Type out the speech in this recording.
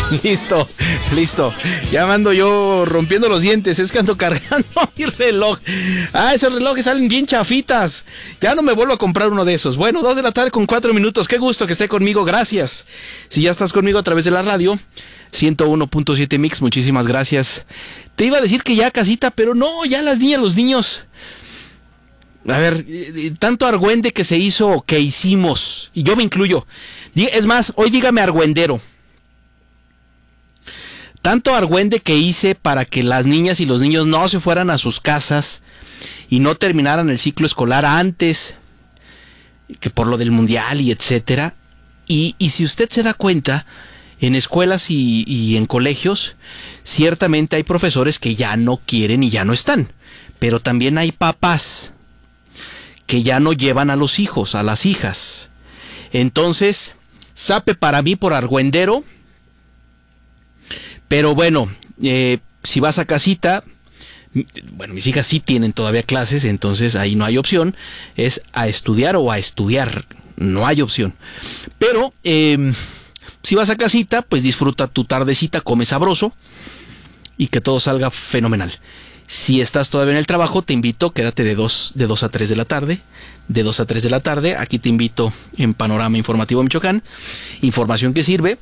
Listo. Ya ando yo rompiendo los dientes. Es que ando cargando mi reloj. Esos relojes salen bien chafitas. Ya no me vuelvo a comprar uno de esos. Bueno, 2:04 p.m. Qué gusto que esté conmigo. Gracias. Si ya estás conmigo a través de la radio, 101.7 Mix, muchísimas gracias. Te iba a decir que ya casita, pero no, ya las niñas, los niños. A ver, tanto argüende que se hizo, que hicimos, y yo me incluyo. Es más, hoy dígame argüendero. Tanto argüende que hice para que las niñas y los niños no se fueran a sus casas y no terminaran el ciclo escolar antes, que por lo del mundial y etcétera. Y si usted se da cuenta, en escuelas y en colegios, ciertamente hay profesores que ya no quieren y ya no están. Pero también hay papás que ya no llevan a los hijos, a las hijas. Entonces, sape para mí por argüendero. Pero bueno, si vas a casita, bueno, mis hijas sí tienen todavía clases, entonces ahí no hay opción. Es a estudiar o a estudiar, no hay opción. Pero si vas a casita, pues disfruta tu tardecita, come sabroso y que todo salga fenomenal. Si estás todavía en el trabajo, te invito, quédate de 2 a 3 de la tarde. De 2 a 3 de la tarde, aquí te invito en Panorama Informativo Michoacán. Información que sirve.